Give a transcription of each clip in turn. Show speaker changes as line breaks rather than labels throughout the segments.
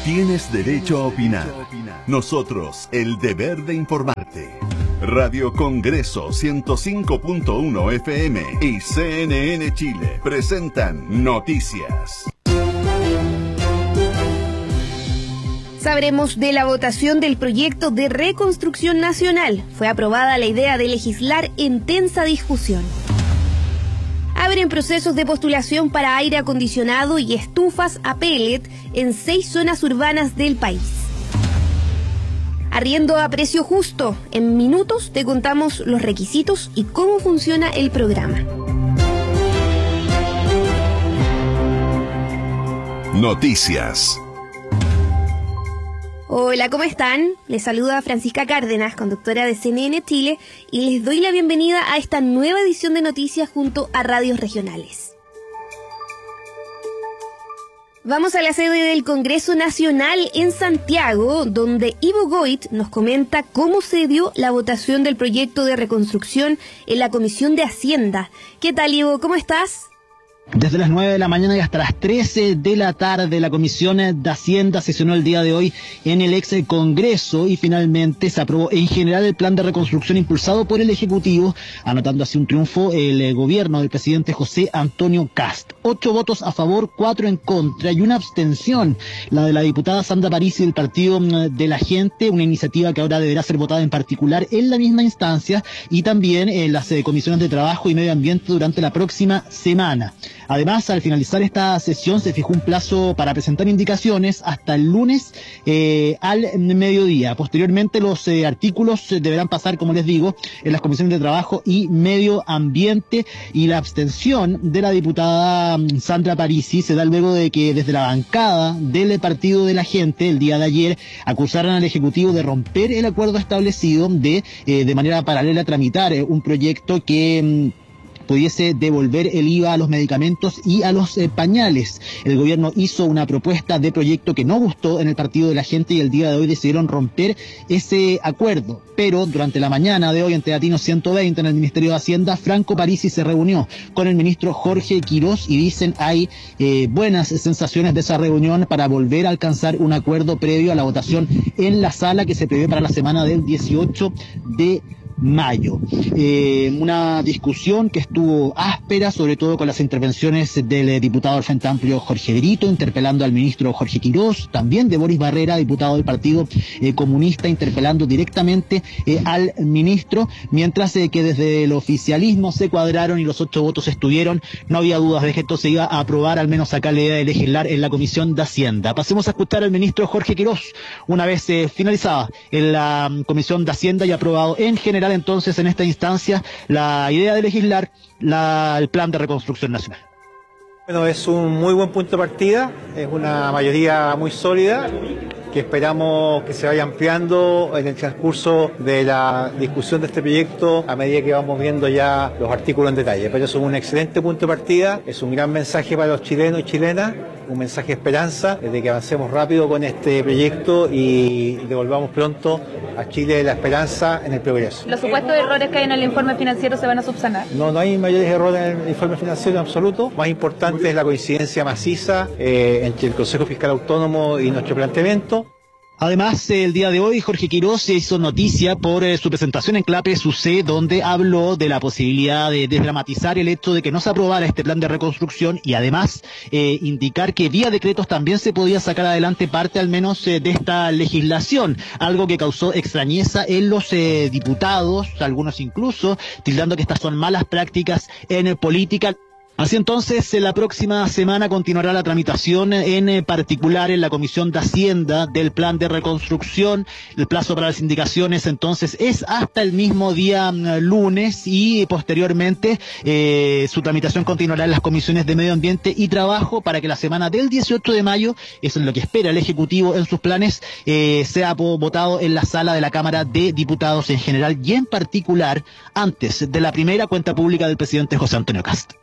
Tienes derecho a opinar. Nosotros, el deber de informarte. Radio Congreso 105.1 FM y CNN Chile presentan Noticias.
Sabremos de la votación del proyecto de reconstrucción nacional. Fue aprobada la idea de legislar en tensa discusión. Abren procesos de postulación para aire acondicionado y estufas a pellet en 6 zonas urbanas del país. Arriendo a precio justo. En minutos te contamos los requisitos y cómo funciona el programa.
Noticias.
Hola, ¿cómo están? Les saluda Francisca Cárdenas, conductora de CNN Chile, y les doy la bienvenida a esta nueva edición de Noticias junto a radios regionales. Vamos a la sede del Congreso Nacional en Santiago, donde Ivo Goit nos comenta cómo se dio la votación del proyecto de reconstrucción en la Comisión de Hacienda. ¿Qué tal, Ivo? ¿Cómo estás?
Desde las 9 de la mañana y hasta las 13 de la tarde, la Comisión de Hacienda sesionó el día de hoy en el ex Congreso y finalmente se aprobó en general el plan de reconstrucción impulsado por el Ejecutivo, anotando así un triunfo el gobierno del presidente José Antonio Kast. 8 votos a favor, 4 en contra y una abstención, la de la diputada Sandra Parisi del Partido de la Gente, una iniciativa que ahora deberá ser votada en particular en la misma instancia y también en las comisiones de Trabajo y Medio Ambiente durante la próxima semana. Además, al finalizar esta sesión se fijó un plazo para presentar indicaciones hasta el lunes al mediodía. Posteriormente los artículos deberán pasar, como les digo, en las comisiones de Trabajo y Medio Ambiente, y la abstención de la diputada Sandra Parisi se da luego de que desde la bancada del Partido de la Gente el día de ayer acusaran al Ejecutivo de romper el acuerdo establecido de manera paralela tramitar un proyecto que pudiese devolver el IVA a los medicamentos y a los pañales. El gobierno hizo una propuesta de proyecto que no gustó en el Partido de la Gente y el día de hoy decidieron romper ese acuerdo. Pero durante la mañana de hoy en Teatino 120 en el Ministerio de Hacienda, Franco Parisi se reunió con el ministro Jorge Quirós y dicen hay buenas sensaciones de esa reunión para volver a alcanzar un acuerdo previo a la votación en la sala que se prevé para la semana del 18 de mayo. Una discusión que estuvo áspera, sobre todo con las intervenciones del diputado del Frente Amplio Jorge Brito, interpelando al ministro Jorge Quirós, también de Boris Barrera, diputado del Partido Comunista, interpelando directamente al ministro, mientras que desde el oficialismo se cuadraron y los 8 votos estuvieron. No había dudas de que esto se iba a aprobar, al menos acá la idea de legislar en la Comisión de Hacienda. Pasemos a escuchar al ministro Jorge Quirós, una vez finalizada en la Comisión de Hacienda y aprobado en general entonces en esta instancia la idea de legislar el plan de reconstrucción nacional.
Bueno, es un muy buen punto de partida, es una mayoría muy sólida que esperamos que se vaya ampliando en el transcurso de la discusión de este proyecto a medida que vamos viendo ya los artículos en detalle. Pero es un excelente punto de partida, es un gran mensaje para los chilenos y chilenas, un mensaje de esperanza de que avancemos rápido con este proyecto y devolvamos pronto a Chile la esperanza en el progreso.
¿Los supuestos errores que hay en el informe financiero se van a subsanar?
No hay mayores errores en el informe financiero en absoluto. Más importante es la coincidencia maciza entre el Consejo Fiscal Autónomo y nuestro planteamiento.
Además, el día de hoy Jorge Quirós hizo noticia por su presentación en Clape SUC, donde habló de la posibilidad de desdramatizar el hecho de que no se aprobara este plan de reconstrucción y además indicar que vía decretos también se podía sacar adelante parte al menos de esta legislación, algo que causó extrañeza en los diputados, algunos incluso tildando que estas son malas prácticas en política. Así entonces, la próxima semana continuará la tramitación en particular en la Comisión de Hacienda del plan de reconstrucción. El plazo para las indicaciones entonces es hasta el mismo día lunes y posteriormente su tramitación continuará en las comisiones de Medio Ambiente y Trabajo para que la semana del 18 de mayo, eso es lo que espera el Ejecutivo en sus planes, sea votado en la sala de la Cámara de Diputados en general y en particular antes de la primera cuenta pública del presidente José Antonio Kast.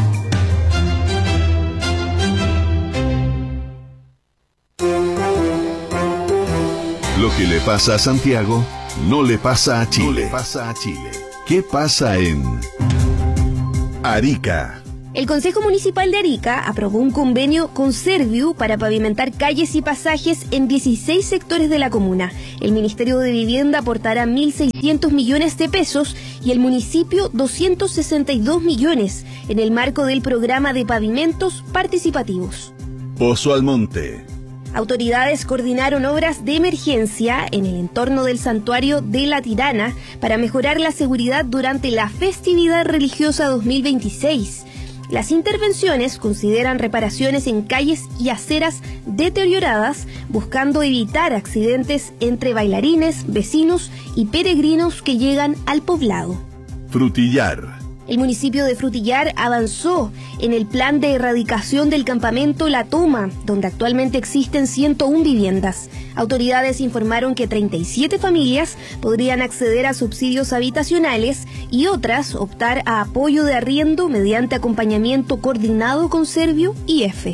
Lo que le pasa a Santiago no le pasa a Chile. ¿Qué pasa en Arica?
El Consejo Municipal de Arica aprobó un convenio con Serviu para pavimentar calles y pasajes en 16 sectores de la comuna. El Ministerio de Vivienda aportará 1.600 millones de pesos y el municipio 262 millones en el marco del programa de pavimentos participativos.
Pozo Almonte.
Autoridades coordinaron obras de emergencia en el entorno del santuario de La Tirana para mejorar la seguridad durante la festividad religiosa 2026. Las intervenciones consideran reparaciones en calles y aceras deterioradas, buscando evitar accidentes entre bailarines, vecinos y peregrinos que llegan al poblado.
Frutillar.
El municipio de Frutillar avanzó en el plan de erradicación del campamento La Toma, donde actualmente existen 101 viviendas. Autoridades informaron que 37 familias podrían acceder a subsidios habitacionales y otras optar a apoyo de arriendo mediante acompañamiento coordinado con Serviu y EFE.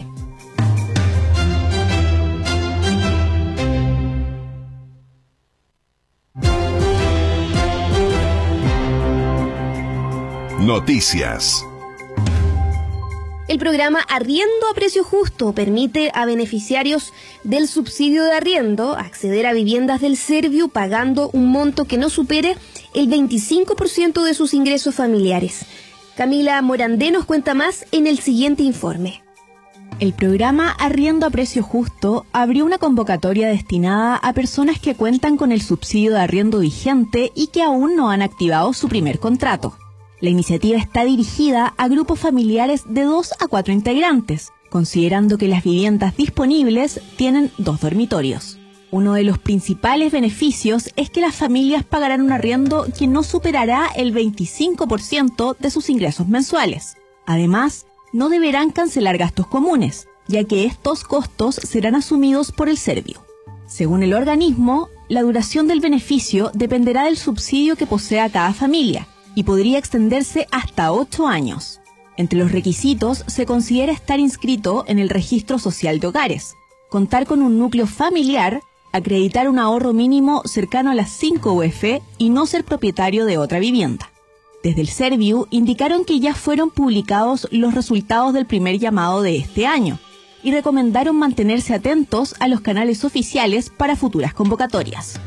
Noticias.
El programa Arriendo a Precio Justo permite a beneficiarios del subsidio de arriendo acceder a viviendas del Serviu pagando un monto que no supere el 25% de sus ingresos familiares. Camila Morandé nos cuenta más en el siguiente informe.
El programa Arriendo a Precio Justo abrió una convocatoria destinada a personas que cuentan con el subsidio de arriendo vigente y que aún no han activado su primer contrato. La iniciativa está dirigida a grupos familiares de 2 a 4 integrantes, considerando que las viviendas disponibles tienen 2 dormitorios. Uno de los principales beneficios es que las familias pagarán un arriendo que no superará el 25% de sus ingresos mensuales. Además, no deberán cancelar gastos comunes, ya que estos costos serán asumidos por el Serviu. Según el organismo, la duración del beneficio dependerá del subsidio que posea cada familia, y podría extenderse hasta 8 años. Entre los requisitos se considera estar inscrito en el Registro Social de Hogares, contar con un núcleo familiar, acreditar un ahorro mínimo cercano a las 5 UF y no ser propietario de otra vivienda. Desde el Serviu indicaron que ya fueron publicados los resultados del primer llamado de este año y recomendaron mantenerse atentos a los canales oficiales para futuras convocatorias.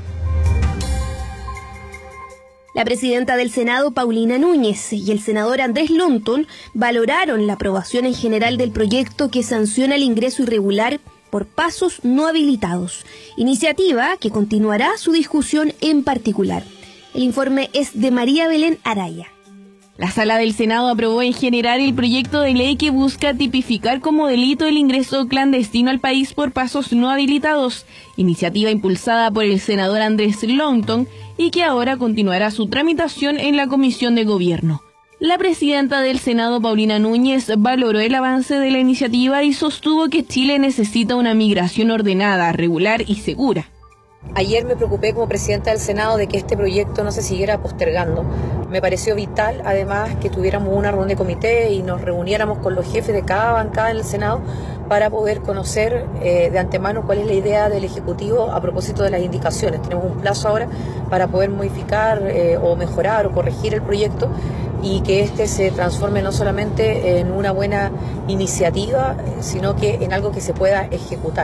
La presidenta del Senado, Paulina Núñez, y el senador Andrés Lonton valoraron la aprobación en general del proyecto que sanciona el ingreso irregular por pasos no habilitados, iniciativa que continuará su discusión en particular. El informe es de María Belén Araya.
La Sala del Senado aprobó en general el proyecto de ley que busca tipificar como delito el ingreso clandestino al país por pasos no habilitados, iniciativa impulsada por el senador Andrés Lonton y que ahora continuará su tramitación en la Comisión de Gobierno. La presidenta del Senado, Paulina Núñez, valoró el avance de la iniciativa y sostuvo que Chile necesita una migración ordenada, regular y segura.
Ayer me preocupé como presidenta del Senado de que este proyecto no se siguiera postergando. Me pareció vital, además, que tuviéramos una reunión de comité y nos reuniéramos con los jefes de cada bancada en el Senado para poder conocer de antemano cuál es la idea del Ejecutivo a propósito de las indicaciones. Tenemos un plazo ahora para poder modificar o mejorar o corregir el proyecto y que este se transforme no solamente en una buena iniciativa, sino que en algo que se pueda ejecutar.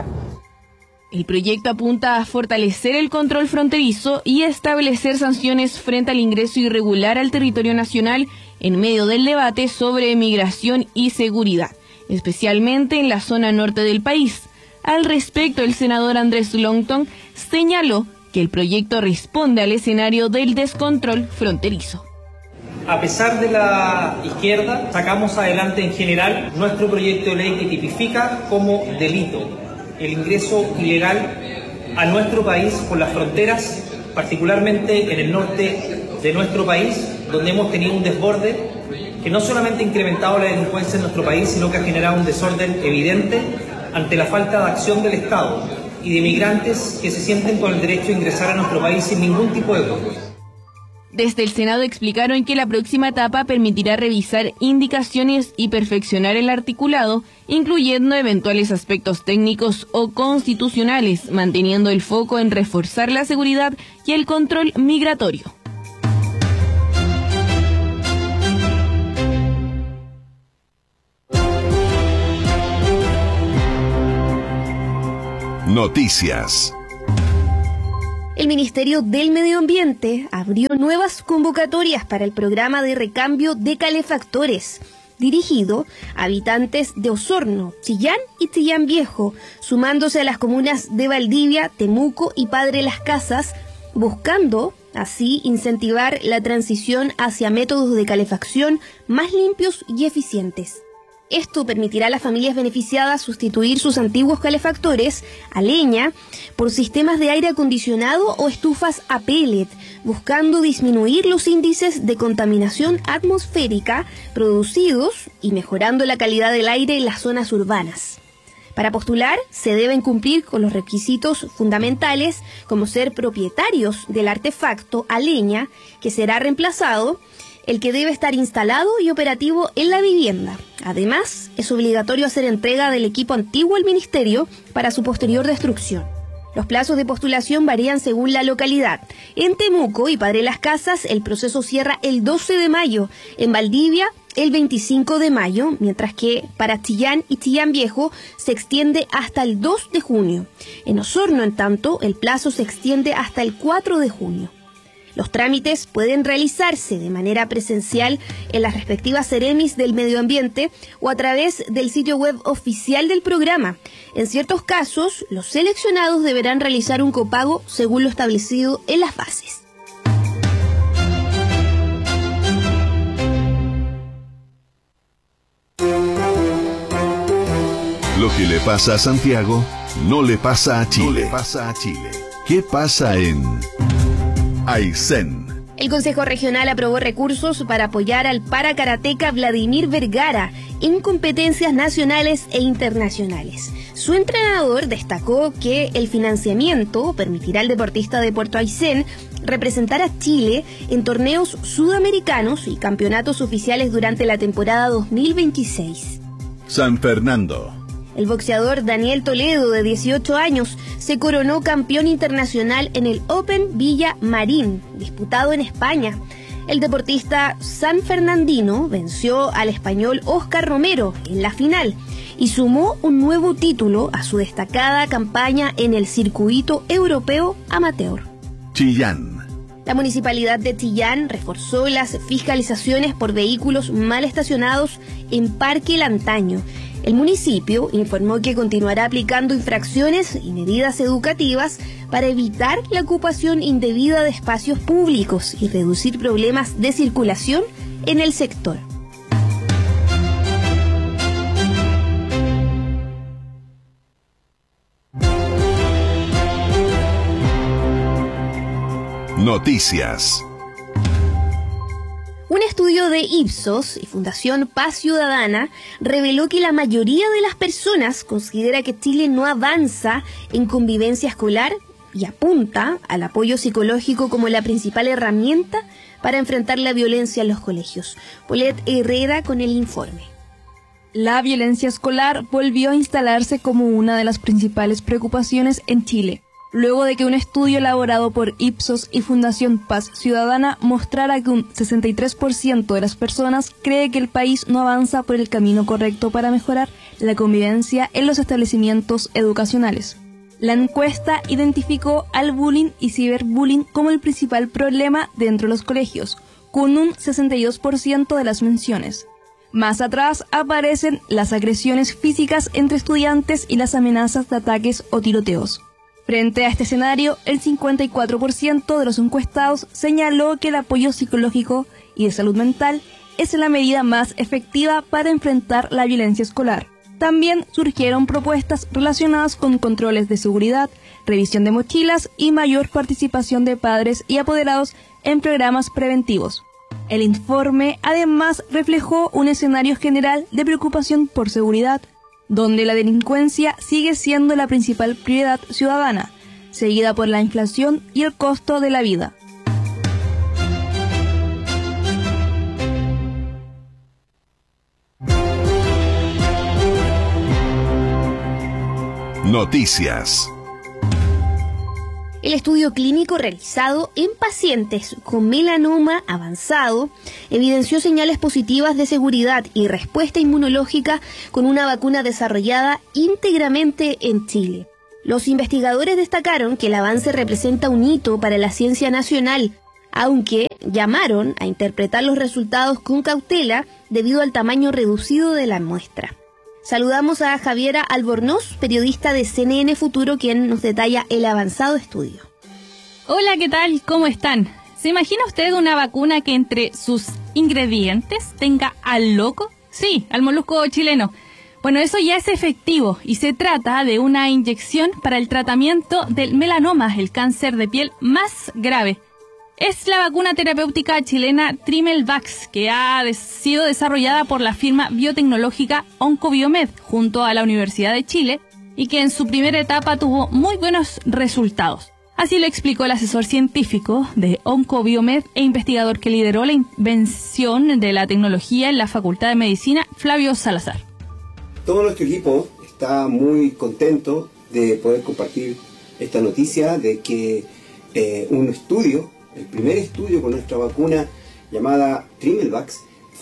El proyecto apunta a fortalecer el control fronterizo y establecer sanciones frente al ingreso irregular al territorio nacional en medio del debate sobre migración y seguridad, especialmente en la zona norte del país. Al respecto, el senador Andrés Lonton señaló que el proyecto responde al escenario del descontrol fronterizo.
A pesar de la izquierda, sacamos adelante en general nuestro proyecto de ley que tipifica como delito el ingreso ilegal a nuestro país por las fronteras, particularmente en el norte de nuestro país, donde hemos tenido un desborde que no solamente ha incrementado la delincuencia en nuestro país, sino que ha generado un desorden evidente ante la falta de acción del Estado y de migrantes que se sienten con el derecho a ingresar a nuestro país sin ningún tipo de voto.
Desde el Senado explicaron que la próxima etapa permitirá revisar indicaciones y perfeccionar el articulado, incluyendo eventuales aspectos técnicos o constitucionales, manteniendo el foco en reforzar la seguridad y el control migratorio.
Noticias.
El Ministerio del Medio Ambiente abrió nuevas convocatorias para el programa de recambio de calefactores, dirigido a habitantes de Osorno, Chillán y Chillán Viejo, sumándose a las comunas de Valdivia, Temuco y Padre Las Casas, buscando así incentivar la transición hacia métodos de calefacción más limpios y eficientes. Esto permitirá a las familias beneficiadas sustituir sus antiguos calefactores a leña por sistemas de aire acondicionado o estufas a pellet, buscando disminuir los índices de contaminación atmosférica producidos y mejorando la calidad del aire en las zonas urbanas. Para postular, se deben cumplir con los requisitos fundamentales como ser propietarios del artefacto a leña que será reemplazado, el que debe estar instalado y operativo en la vivienda. Además, es obligatorio hacer entrega del equipo antiguo al Ministerio para su posterior destrucción. Los plazos de postulación varían según la localidad. En Temuco y Padre Las Casas, el proceso cierra el 12 de mayo. En Valdivia, el 25 de mayo, mientras que para Chillán y Chillán Viejo se extiende hasta el 2 de junio. En Osorno, en tanto, el plazo se extiende hasta el 4 de junio. Los trámites pueden realizarse de manera presencial en las respectivas seremis del medio ambiente o a través del sitio web oficial del programa. En ciertos casos, los seleccionados deberán realizar un copago según lo establecido en las bases.
Lo que le pasa a Santiago no le pasa a Chile. ¿Qué pasa en Aysén?
El Consejo Regional aprobó recursos para apoyar al parakarateca Vladimir Vergara en competencias nacionales e internacionales. Su entrenador destacó que el financiamiento permitirá al deportista de Puerto Aysén representar a Chile en torneos sudamericanos y campeonatos oficiales durante la temporada 2026.
San Fernando.
El boxeador Daniel Toledo, de 18 años, se coronó campeón internacional en el Open Villa Marín, disputado en España. El deportista sanfernandino venció al español Óscar Romero en la final y sumó un nuevo título a su destacada campaña en el circuito europeo amateur.
Chillán.
La municipalidad de Chillán reforzó las fiscalizaciones por vehículos mal estacionados en Parque Lantaño. El municipio informó que continuará aplicando infracciones y medidas educativas para evitar la ocupación indebida de espacios públicos y reducir problemas de circulación en el sector.
Noticias.
Un estudio de Ipsos y Fundación Paz Ciudadana reveló que la mayoría de las personas considera que Chile no avanza en convivencia escolar y apunta al apoyo psicológico como la principal herramienta para enfrentar la violencia en los colegios. Paulette Herrera con el informe.
La violencia escolar volvió a instalarse como una de las principales preocupaciones en Chile, luego de que un estudio elaborado por Ipsos y Fundación Paz Ciudadana mostrara que un 63% de las personas cree que el país no avanza por el camino correcto para mejorar la convivencia en los establecimientos educacionales. La encuesta identificó al bullying y ciberbullying como el principal problema dentro de los colegios, con un 62% de las menciones. Más atrás aparecen las agresiones físicas entre estudiantes y las amenazas de ataques o tiroteos. Frente a este escenario, el 54% de los encuestados señaló que el apoyo psicológico y de salud mental es la medida más efectiva para enfrentar la violencia escolar. También surgieron propuestas relacionadas con controles de seguridad, revisión de mochilas y mayor participación de padres y apoderados en programas preventivos. El informe además reflejó un escenario general de preocupación por seguridad, donde la delincuencia sigue siendo la principal prioridad ciudadana, seguida por la inflación y el costo de la vida.
Noticias.
El estudio clínico realizado en pacientes con melanoma avanzado evidenció señales positivas de seguridad y respuesta inmunológica con una vacuna desarrollada íntegramente en Chile. Los investigadores destacaron que el avance representa un hito para la ciencia nacional, aunque llamaron a interpretar los resultados con cautela debido al tamaño reducido de la muestra. Saludamos a Javiera Albornoz, periodista de CNN Futuro, quien nos detalla el avanzado estudio.
Hola, ¿qué tal? ¿Cómo están? ¿Se imagina usted una vacuna que entre sus ingredientes tenga al loco? Sí, al molusco chileno. Bueno, eso ya es efectivo y se trata de una inyección para el tratamiento del melanoma, el cáncer de piel más grave. Es la vacuna terapéutica chilena Trimelvax, que ha sido desarrollada por la firma biotecnológica Oncobiomed junto a la Universidad de Chile y que en su primera etapa tuvo muy buenos resultados. Así lo explicó el asesor científico de Oncobiomed e investigador que lideró la invención de la tecnología en la Facultad de Medicina, Flavio Salazar.
Todo nuestro equipo está muy contento de poder compartir esta noticia de que un estudio, el primer estudio con nuestra vacuna llamada Trimelvax,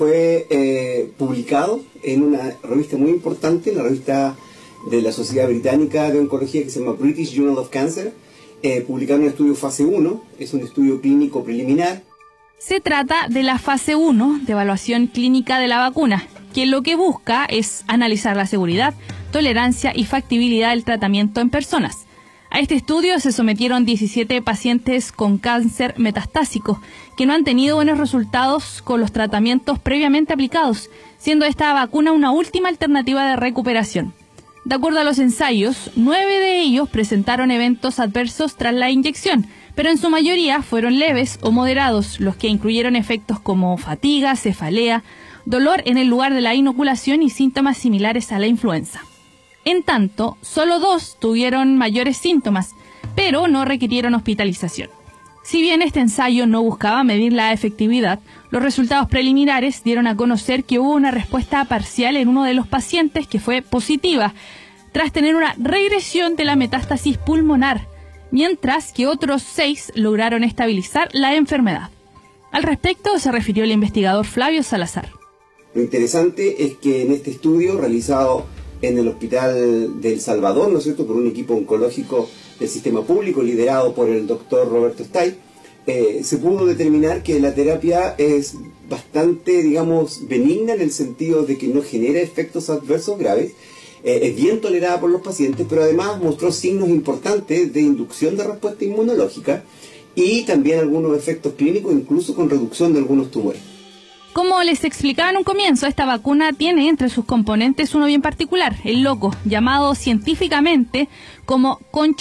fue publicado en una revista muy importante, la revista de la Sociedad Británica de Oncología que se llama British Journal of Cancer. Publicaron un estudio fase 1, es un estudio clínico preliminar.
Se trata de la fase 1 de evaluación clínica de la vacuna, que lo que busca es analizar la seguridad, tolerancia y factibilidad del tratamiento en personas. A este estudio se sometieron 17 pacientes con cáncer metastásico que no han tenido buenos resultados con los tratamientos previamente aplicados, siendo esta vacuna una última alternativa de recuperación. De acuerdo a los ensayos, 9 de ellos presentaron eventos adversos tras la inyección, pero en su mayoría fueron leves o moderados, los que incluyeron efectos como fatiga, cefalea, dolor en el lugar de la inoculación y síntomas similares a la influenza. En tanto, solo 2 tuvieron mayores síntomas, pero no requirieron hospitalización. Si bien este ensayo no buscaba medir la efectividad, los resultados preliminares dieron a conocer que hubo una respuesta parcial en uno de los pacientes que fue positiva, tras tener una regresión de la metástasis pulmonar, mientras que otros 6 lograron estabilizar la enfermedad. Al respecto se refirió el investigador Flavio Salazar.
Lo interesante es que en este estudio realizado en el Hospital de El Salvador, ¿no es cierto?, por un equipo oncológico del sistema público liderado por el doctor Roberto Stay, se pudo determinar que la terapia es bastante, digamos, benigna en el sentido de que no genera efectos adversos graves, es bien tolerada por los pacientes, pero además mostró signos importantes de inducción de respuesta inmunológica y también algunos efectos clínicos, incluso con reducción de algunos tumores.
Como les explicaba en un comienzo, esta vacuna tiene entre sus componentes uno bien particular, el loco, llamado científicamente como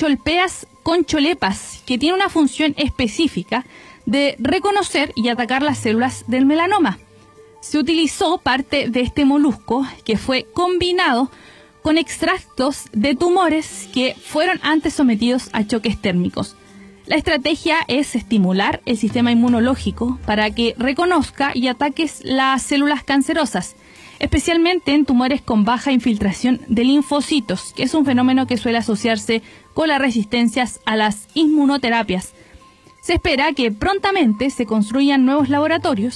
concholepas, que tiene una función específica de reconocer y atacar las células del melanoma. Se utilizó parte de este molusco que fue combinado con extractos de tumores que fueron antes sometidos a choques térmicos. La estrategia es estimular el sistema inmunológico para que reconozca y ataque las células cancerosas, especialmente en tumores con baja infiltración de linfocitos, que es un fenómeno que suele asociarse con las resistencias a las inmunoterapias. Se espera que prontamente se construyan nuevos laboratorios